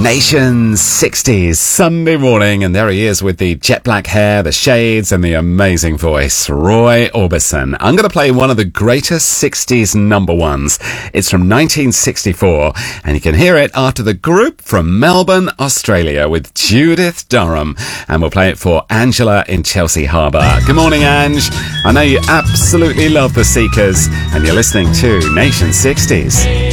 Nation's 60s Sunday morning, and there he is with the jet black hair, the shades, and the amazing voice, Roy Orbison. I'm going to play one of the greatest 60s number ones. It's from 1964, and you can hear it after the group from Melbourne, Australia, with Judith Durham, and we'll play it for Angela in Chelsea Harbour. Good morning, Ange. I know you absolutely love the Seekers, and you're listening to Nation 60s.